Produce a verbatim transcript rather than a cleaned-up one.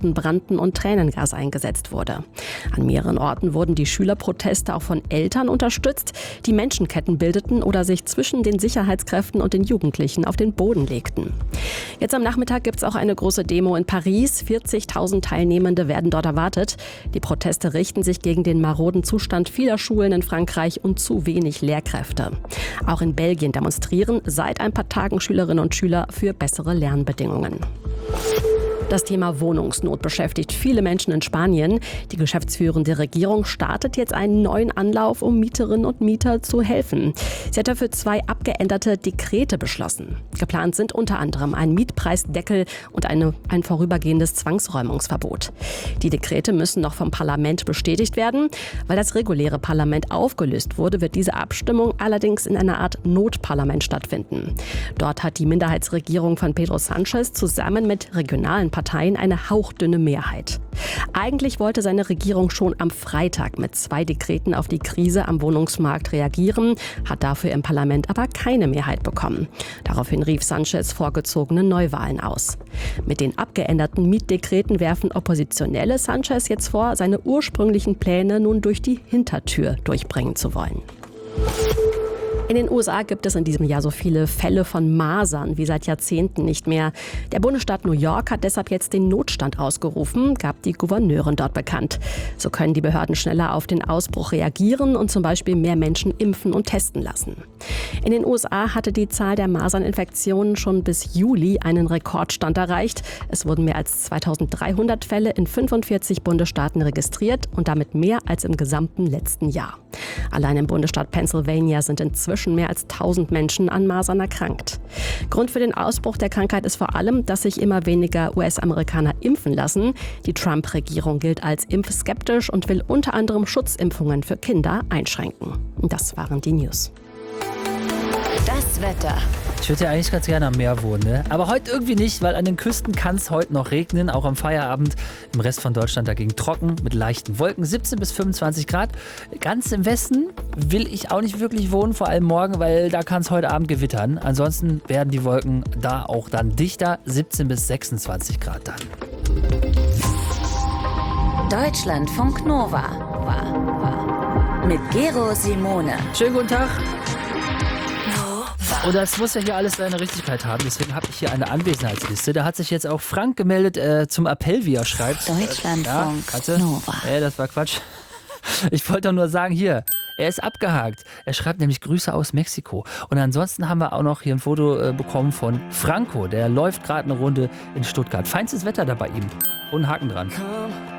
Insekten brannten und Tränengas eingesetzt wurde. An mehreren Orten wurden die Schülerproteste auch von Eltern unterstützt, die Menschenketten bildeten oder sich zwischen den Sicherheitskräften und den Jugendlichen auf den Boden legten. Jetzt am Nachmittag gibt es auch eine große Demo in Paris. vierzigtausend Teilnehmende werden dort erwartet. Die Proteste richten sich gegen den maroden Zustand vieler Schulen in Frankreich und zu wenig Lehrkräfte. Auch in Belgien demonstrieren seit ein paar Tagen Schülerinnen und Schüler für bessere Lernbedingungen. Das Thema Wohnungsnot beschäftigt viele Menschen in Spanien. Die geschäftsführende Regierung startet jetzt einen neuen Anlauf, um Mieterinnen und Mieter zu helfen. Sie hat dafür zwei abgeänderte Dekrete beschlossen. Geplant sind unter anderem ein Mietpreisdeckel und eine, ein vorübergehendes Zwangsräumungsverbot. Die Dekrete müssen noch vom Parlament bestätigt werden. Weil das reguläre Parlament aufgelöst wurde, wird diese Abstimmung allerdings in einer Art Notparlament stattfinden. Dort hat die Minderheitsregierung von Pedro Sánchez zusammen mit regionalen Parteien Parteien eine hauchdünne Mehrheit. Eigentlich wollte seine Regierung schon am Freitag mit zwei Dekreten auf die Krise am Wohnungsmarkt reagieren, hat dafür im Parlament aber keine Mehrheit bekommen. Daraufhin rief Sánchez vorgezogene Neuwahlen aus. Mit den abgeänderten Mietdekreten werfen Oppositionelle Sánchez jetzt vor, seine ursprünglichen Pläne nun durch die Hintertür durchbringen zu wollen. In den U S A gibt es in diesem Jahr so viele Fälle von Masern wie seit Jahrzehnten nicht mehr. Der Bundesstaat New York hat deshalb jetzt den Notstand ausgerufen, gab die Gouverneurin dort bekannt. So können die Behörden schneller auf den Ausbruch reagieren und zum Beispiel mehr Menschen impfen und testen lassen. In den U S A hatte die Zahl der Maserninfektionen schon bis Juli einen Rekordstand erreicht. Es wurden mehr als zweitausenddreihundert Fälle in fünfundvierzig Bundesstaaten registriert und damit mehr als im gesamten letzten Jahr. Allein im Bundesstaat Pennsylvania sind inzwischen mehr als tausend Menschen an Masern erkrankt. Grund für den Ausbruch der Krankheit ist vor allem, dass sich immer weniger U S-Amerikaner impfen lassen. Die Trump-Regierung gilt als impfskeptisch und will unter anderem Schutzimpfungen für Kinder einschränken. Das waren die News. Das Wetter. Ich würde ja eigentlich ganz gerne am Meer wohnen, ne? Aber heute irgendwie nicht, weil an den Küsten kann es heute noch regnen, auch am Feierabend. Im Rest von Deutschland dagegen trocken mit leichten Wolken, siebzehn bis fünfundzwanzig Grad. Ganz im Westen will ich auch nicht wirklich wohnen, vor allem morgen, weil da kann es heute Abend gewittern. Ansonsten werden die Wolken da auch dann dichter, siebzehn bis sechsundzwanzig Grad dann. Deutschlandfunk Nova war mit Gero Simone. Schönen guten Tag. Und das muss ja hier alles seine Richtigkeit haben. Deswegen habe ich hier eine Anwesenheitsliste. Da hat sich jetzt auch Frank gemeldet äh, zum Appell, wie er schreibt. Deutschlandfunk ja, Nova. Äh, das war Quatsch. Ich wollte doch nur sagen, hier, er ist abgehakt. Er schreibt nämlich Grüße aus Mexiko. Und ansonsten haben wir auch noch hier ein Foto äh, bekommen von Franco. Der läuft gerade eine Runde in Stuttgart. Feinstes Wetter da bei ihm. Und einen Haken dran.